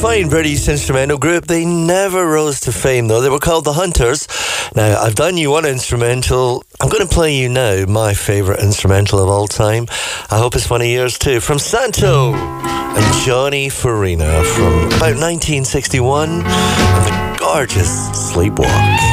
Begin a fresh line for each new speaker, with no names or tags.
fine British instrumental group. They never rose to fame, though. They were called The Hunters. Now, I've done you one instrumental. I'm going to play you now my favourite instrumental of all time. I hope it's one of yours too. From Santo and Johnny Farina from about 1961. And the gorgeous Sleepwalk.